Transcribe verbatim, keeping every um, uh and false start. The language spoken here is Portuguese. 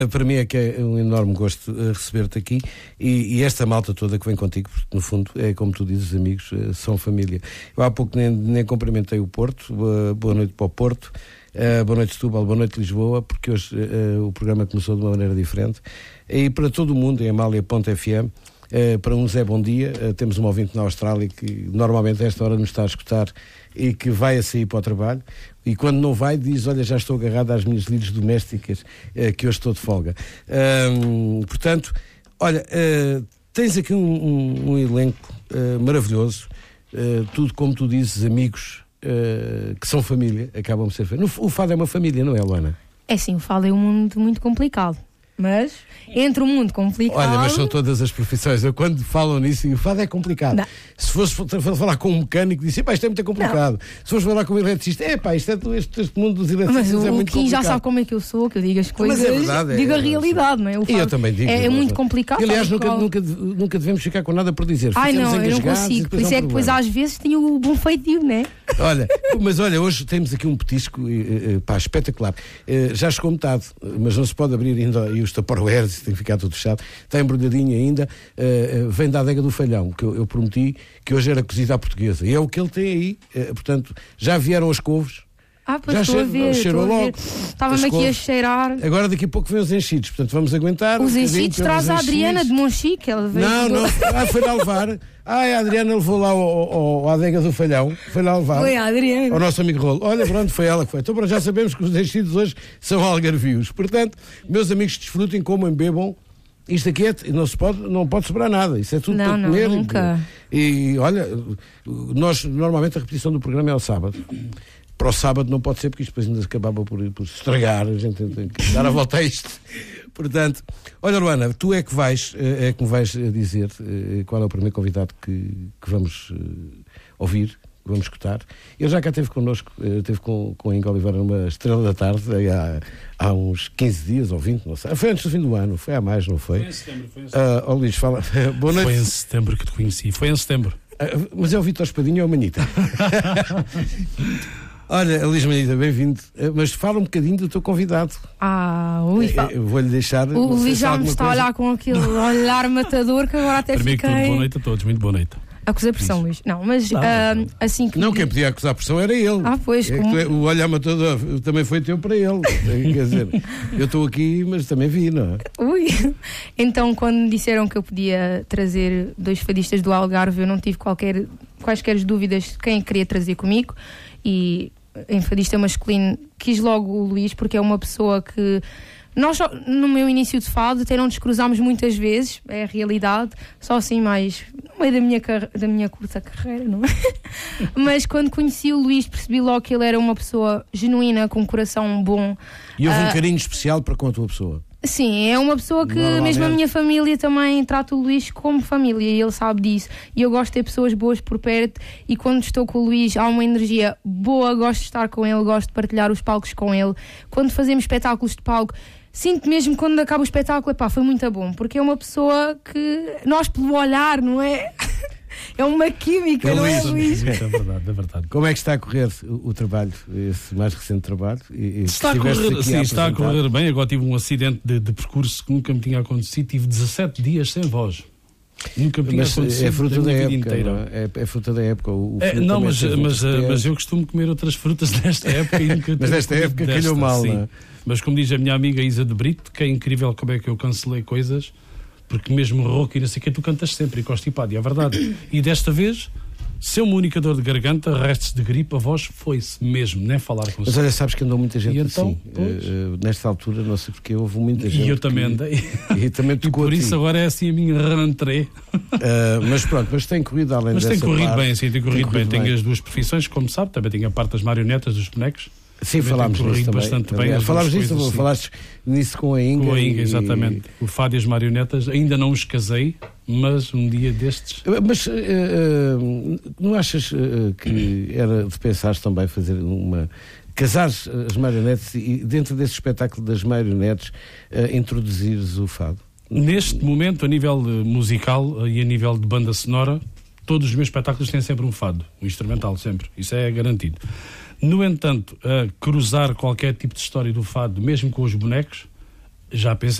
Para mim é que é um enorme gosto receber-te aqui e, e esta malta toda que vem contigo, porque no fundo é como tu dizes, amigos, são família. Eu há pouco nem, nem cumprimentei o Porto, boa, boa noite para o Porto, uh, boa noite Setúbal, boa noite Lisboa, porque hoje uh, o programa começou de uma maneira diferente. E para todo o mundo, em Amália ponto F M, uh, para uns é bom dia, uh, temos um ouvinte na Austrália que normalmente a esta hora nos está a escutar e que vai a sair para o trabalho. E quando não vai, diz, olha, já estou agarrado às minhas lides domésticas, eh, que hoje estou de folga. Um, portanto, olha, uh, tens aqui um, um, um elenco uh, maravilhoso, uh, tudo como tu dizes, amigos uh, que são família, acabam de ser família. O fado é uma família, não é, Luana? É sim, o fado é um mundo muito complicado. Mas, entre o mundo complicado... Olha, mas são todas as profissões. Eu, quando falam nisso, o fado é complicado. Não. Se fosse falar com um mecânico, disse, pá, isto é muito complicado. Não. Se fosse falar com um eletricista, é pá, isto é, este, este mundo dos eletricistas mas é o, muito o Kim complicado. já sabe como é que eu sou, que eu digo as coisas, mas é verdade, digo é, a realidade, não é? O fado eu também digo. É, é muito complicado. E, aliás, nunca, nunca, nunca devemos ficar com nada por dizer. Ai não, eu não consigo. Por isso é que depois às vezes tenho o bom feitio, não é? Olha, mas olha, hoje temos aqui um petisco, pá, espetacular. Já chegou metade, mas não se pode abrir ainda e os tupperwares, tem que ficar tudo fechado. Está embrulhadinho ainda, uh, vem da adega do Falhão, que eu, eu prometi que hoje era cozida à portuguesa. E é o que ele tem aí, uh, portanto, já vieram as couves. Ah, pois já estou cheiro, a ver, cheirou estou a logo. Estava-me aqui a cheirar. Agora daqui a pouco vem os enchidos, portanto vamos aguentar. Os um enchidos traz a Adriana de Monchique. Ela veio não, não, ah, foi lá levar. Ah, a Adriana levou lá ao, ao, à adega do Falhão, foi lá levar. Foi a Adriana. Ao nosso amigo Rolo. Olha, pronto, foi ela que foi. Então pronto, já sabemos que os enchidos hoje são algarvios. Portanto, meus amigos, desfrutem, comam, bebam. Isto aqui é, não, se pode, não pode sobrar nada, isso é tudo não, para comer. Não, nunca. E, e olha, nós normalmente a repetição do programa é ao sábado. Para o sábado não pode ser, porque isto depois ainda acabava por, por se estragar, a gente tem que dar a volta a isto. Portanto, olha, Luana, tu é que vais, é que me vais dizer qual é o primeiro convidado que, que vamos ouvir, que vamos escutar. Ele já cá esteve connosco, esteve com, com a Inga Oliveira numa Estrela da Tarde, há, há uns quinze dias ou vinte, não sei. Foi antes do fim do ano, foi há mais, não foi? Foi em setembro. Foi em setembro. Uh, oh, Luís, fala. Boa noite. Foi em setembro que te conheci, foi em setembro. Uh, mas é o Vítor Espadinha ou a Manita? Olha, Luís Manita, bem-vindo. Mas fala um bocadinho do teu convidado. Ah, ui, fala. Eu vou-lhe deixar. O Luís já me está coisa... a olhar com aquele olhar matador que agora até Primeiro fiquei... que tudo, boa noite a todos, muito boa noite. Acusei pressão, Luís. Não, mas não, uh, não. assim que... Não, quem podia acusar pressão era ele. Ah, pois. É como... tu, o olhar matador também foi teu para ele. Quer dizer, eu estou aqui, mas também vi, não é? Ui. Então, quando me disseram que eu podia trazer dois fadistas do Algarve, eu não tive qualquer, quaisquer dúvidas de quem queria trazer comigo. E em fadista masculino quis logo o Luís, porque é uma pessoa que nós, no meu início de fado, até não nos cruzámos muitas vezes, é a realidade, só assim mais no meio da minha, da minha curta carreira, não é? Mas quando conheci o Luís, percebi logo que ele era uma pessoa genuína, com um coração bom. E houve uh, um carinho especial para com a tua pessoa? Sim, é uma pessoa que mesmo a minha família também trata o Luís como família e ele sabe disso. E eu gosto de ter pessoas boas por perto e quando estou com o Luís há uma energia boa, gosto de estar com ele, gosto de partilhar os palcos com ele. Quando fazemos espetáculos de palco, sinto mesmo quando acaba o espetáculo, epá, foi muito bom, porque é uma pessoa que nós pelo olhar, não é? É uma química, é não é, Luís? É verdade, é verdade. Como é que está a correr o, o trabalho, esse mais recente trabalho? E, está a correr, sim, a está a correr bem. Agora tive um acidente de, de percurso que nunca me tinha acontecido. Tive dezassete dias sem voz. Nunca me tinha mas acontecido. É fruta da época. Inteira. É, é fruta da época. O, o é, não, mas, mas, mas eu costumo comer outras frutas nesta época. E nunca mas nesta época calhou mal, sim. Não é? Mas como diz a minha amiga Isa de Brito, que é incrível como é que eu cancelei coisas. Porque mesmo rouco e não sei o que, tu cantas sempre e constipado, e é verdade. E desta vez, ser uma única dor de garganta, restos de gripe, a voz foi-se mesmo, nem falar com Mas olha, sabes que andou muita gente e assim. Então, uh, nesta altura, não sei porque, houve muita gente. E eu também que... andei. E também tocou e por a ti. isso agora é assim a minha rentrée. Uh, mas pronto, mas tem corrido além mas dessa tem corrido parte, bem, sim, tem corrido, tem corrido bem. bem. Tenho as duas profissões, como sabe, também tenho a parte das marionetas, dos bonecos. Sim, falámos nisso também. Bastante bem, falámos nisso, coisas, falaste nisso com a Inga. Com a Inga, e... exatamente. O fado e as marionetas, ainda não os casei, mas um dia destes... Mas uh, uh, não achas uh, que era de pensar também fazer uma... casar as marionetes e dentro desse espetáculo das marionetes uh, introduzires o fado? Neste momento, a nível musical e a nível de banda sonora, todos os meus espetáculos têm sempre um fado, um instrumental sempre, isso é garantido. No entanto, a cruzar qualquer tipo de história do fado, mesmo com os bonecos, Já pensei